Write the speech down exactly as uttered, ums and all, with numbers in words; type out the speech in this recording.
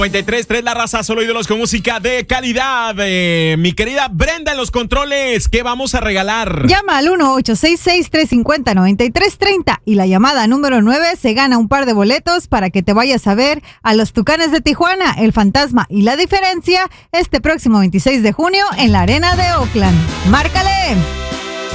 noventa y tres punto tres La Raza, solo ídolos con música de calidad. Eh, mi querida Brenda en los controles, ¿qué vamos a regalar? Llama al uno ocho seis seis, tres cinco cero, nueve tres tres cero y la llamada número nueve se gana un par de boletos para que te vayas a ver a los Tucanes de Tijuana, El Fantasma y La Diferencia este próximo veintiséis de junio en la Arena de Oakland. ¡Márcale!